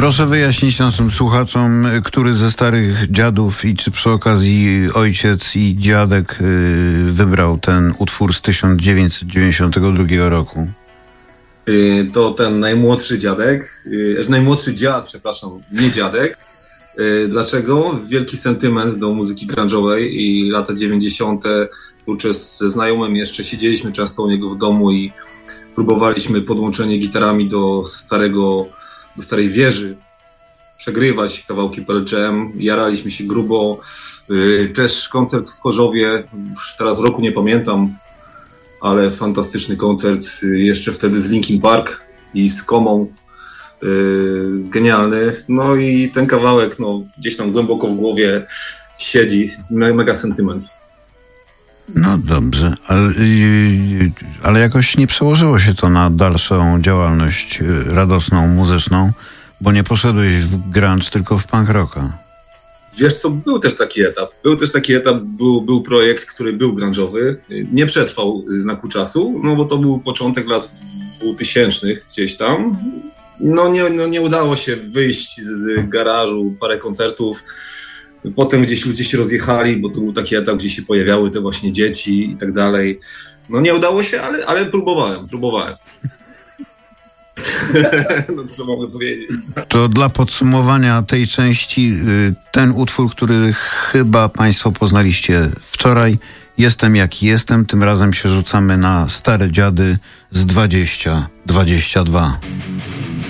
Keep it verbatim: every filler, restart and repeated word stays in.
Proszę wyjaśnić naszym słuchaczom, który ze starych dziadów i czy przy okazji ojciec i dziadek wybrał ten utwór z tysiąc dziewięćset dziewięćdziesiątego drugiego roku? To ten najmłodszy dziadek, najmłodszy dziad, przepraszam, nie dziadek. Dlaczego? Wielki sentyment do muzyki grunge'owej i lata dziewięćdziesiąte. Kurczę, ze znajomym jeszcze siedzieliśmy często u niego w domu i próbowaliśmy podłączenie gitarami do starego, do starej wieży, przegrywać kawałki Pearl Jam, jaraliśmy się grubo. Też koncert w Chorzowie, już teraz roku nie pamiętam, ale fantastyczny koncert, jeszcze wtedy z Linkin Park i z Komą. Yy, genialny. No i ten kawałek no, gdzieś tam głęboko w głowie siedzi. Me, mega sentyment. No dobrze, ale, ale jakoś nie przełożyło się to na dalszą działalność radosną, muzyczną, bo nie poszedłeś w grunge, tylko w punk rocka. Wiesz co, był też taki etap. Był też taki etap, był, był projekt, który był grunge'owy. Nie przetrwał znaku czasu, no bo to był początek lat dwutysięcznych gdzieś tam. No nie, no nie udało się wyjść z garażu, parę koncertów. Potem gdzieś ludzie się rozjechali, bo to był taki etap, gdzie się pojawiały te właśnie dzieci i tak dalej. No nie udało się, ale, ale próbowałem, próbowałem. No co mogę powiedzieć? To dla podsumowania tej części ten utwór, który chyba Państwo poznaliście wczoraj, Jestem jaki jestem, tym razem się rzucamy na stare dziady z dwadzieścia dwadzieścia dwa.